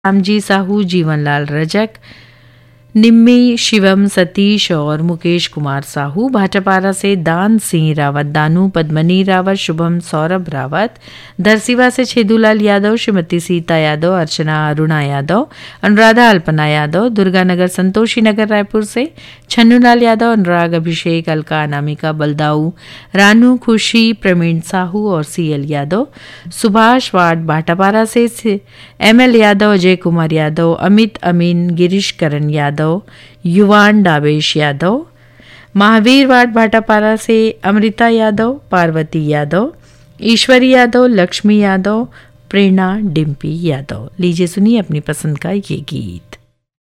रामजी साहू, जीवनलाल रजक, निम्मी, शिवम, सतीश और मुकेश कुमार साहू। भाटापारा से दान सिंह रावत, दानू, पद्मनी रावत, शुभम, सौरभ रावत। दरसिवा से छेदूलाल यादव, श्रीमती सीता यादव, अर्चना अरुणा यादव, अनुराधा अल्पना यादव। दुर्गानगर संतोषी नगर रायपुर से छन्नूलाल यादव, अनुराग, अभिषेक, अलका, अनामिका, बलदाऊ, रानू, खुशी, प्रवीण साहू और सीएल यादव। सुभाष वार्ड भाटापारा से एमएल यादव, अजय कुमार यादव, अमित, अमीन, गिरीश करण यादव, युवान, डाबेश यादव। महावीर वार्ड भाटापारा से अमृता यादव, पार्वती यादव, ईश्वरी यादव, लक्ष्मी यादव, प्रेरणा, डिम्पी यादव। लीजिए सुनिए अपनी पसंद का ये गीत।